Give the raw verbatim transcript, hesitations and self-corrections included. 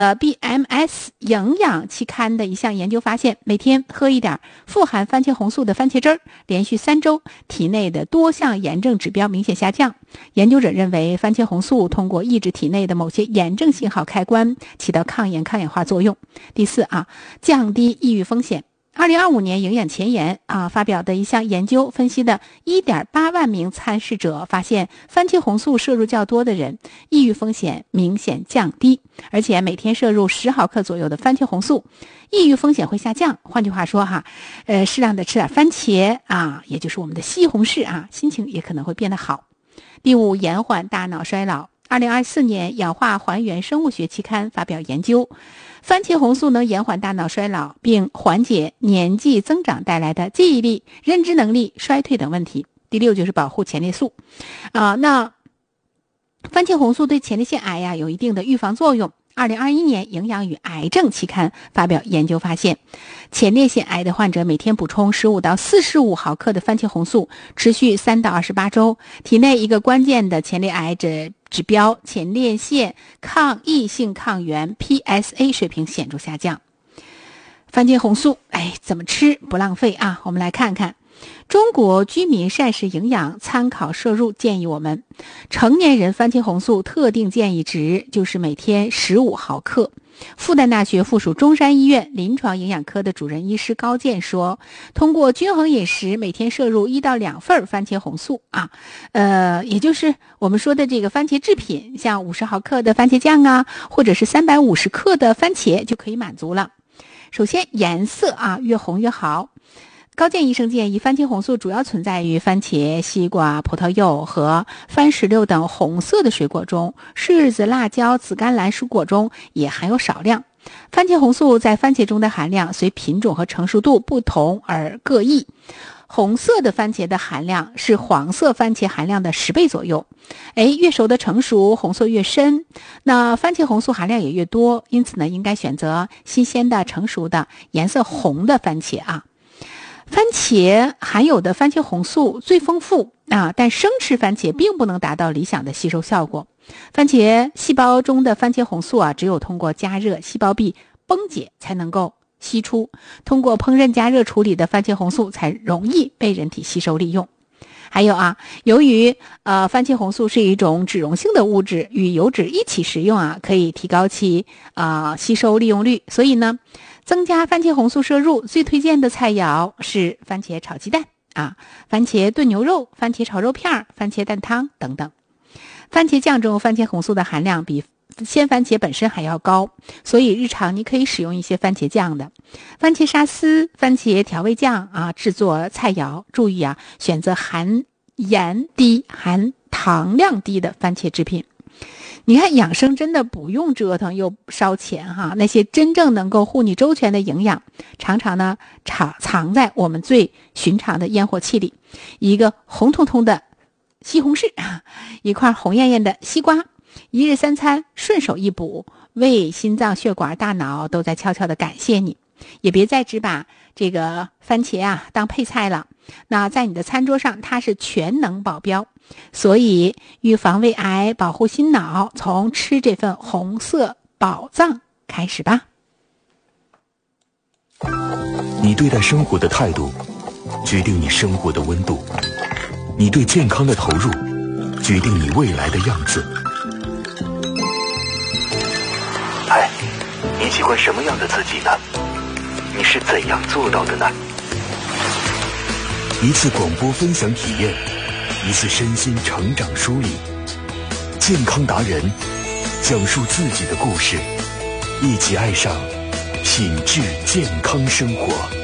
呃 B M S 营养期刊的一项研究发现，每天喝一点富含番茄红素的番茄汁儿，连续三周，体内的多项炎症指标明显下降。研究者认为，番茄红素通过抑制体内的某些炎症信号开关，起到抗炎抗氧化作用。第四啊，降低抑郁风险。二零二五年营养前沿啊发表的一项研究分析的 一点八万名参试者发现，番茄红素摄入较多的人抑郁风险明显降低，而且每天摄入十毫克左右的番茄红素，抑郁风险会下降。换句话说哈，呃，适量的吃点番茄啊，也就是我们的西红柿啊，心情也可能会变得好。第五，延缓大脑衰老。二零二四年氧化还原生物学期刊发表研究，番茄红素能延缓大脑衰老，并缓解年纪增长带来的记忆力、认知能力衰退等问题。第六就是保护前列素，啊、呃，那番茄红素对前列腺癌呀有一定的预防作用。二零二一年《营养与癌症》期刊发表研究发现，前列腺癌的患者每天补充十五到四十五毫克的番茄红素，持续三到二十八周，体内一个关键的前列癌指指标前列腺抗抑性抗原 P S A 水平显著下降。番茄红素，哎，怎么吃不浪费啊？我们来看看。中国居民膳食营养参考摄入建议我们，成年人番茄红素特定建议值就是每天十五毫克。复旦大学附属中山医院临床营养科的主任医师高健说，通过均衡饮食，每天摄入一到两份番茄红素啊，呃，也就是我们说的这个番茄制品，像五十毫克的番茄酱啊，或者是三百五十克的番茄就可以满足了。首先颜色啊，越红越好。高健医生建议，番茄红素主要存在于番茄、西瓜、葡萄柚和番石榴等红色的水果中，柿子、辣椒、紫甘蓝蔬果中也含有少量。番茄红素在番茄中的含量随品种和成熟度不同而各异。红色的番茄的含量是黄色番茄含量的十倍左右。哎，越熟的成熟，红色越深，那番茄红素含量也越多，因此呢，应该选择新鲜的、成熟的、颜色红的番茄啊。番茄含有的番茄红素最丰富啊，但生吃番茄并不能达到理想的吸收效果。番茄细胞中的番茄红素啊，只有通过加热，细胞壁崩解才能够析出，通过烹饪加热处理的番茄红素才容易被人体吸收利用。还有啊，由于呃番茄红素是一种脂溶性的物质，与油脂一起食用啊，可以提高其啊、呃、吸收利用率，所以呢，增加番茄红素摄入最推荐的菜肴是番茄炒鸡蛋啊，番茄炖牛肉、番茄炒肉片、番茄蛋汤等等。番茄酱中番茄红素的含量比鲜番茄本身还要高，所以日常你可以使用一些番茄酱的。番茄沙司、番茄调味酱啊，制作菜肴注意啊，选择含盐低、含糖量低的番茄制品。你看养生真的不用折腾又烧钱哈，那些真正能够护你周全的营养，常常呢藏藏在我们最寻常的烟火气里。一个红彤彤的西红柿，一块红艳艳的西瓜，一日三餐顺手一补，胃、心脏、血管、大脑都在悄悄地感谢你。也别再只把这个番茄啊当配菜了，那在你的餐桌上它是全能保镖。所以预防胃癌，保护心脑，从吃这份红色宝藏开始吧。 你对待生活的态度决定你生活的温度，你对健康的投入决定你未来的样子。嗨，你喜欢什么样的自己呢？你是怎样做到的呢？一次广播分享体验，一次身心成长梳理，健康达人讲述自己的故事，一起爱上品质健康生活。